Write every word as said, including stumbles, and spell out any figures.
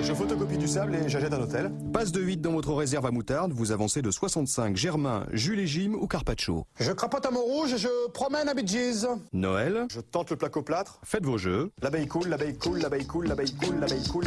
Je photocopie du sable et j'achète un hôtel. Passe de huit dans votre réserve à moutarde, vous avancez de soixante-cinq Germain, Jules et Jim ou Carpaccio. Je crapote à Montrouge et je promène à Bee Gees. Noël, Je tente le plaque au plâtre. faites vos jeux. L'abeille cool, l'abeille cool, l'abeille cool, l'abeille cool, l'abeille cool.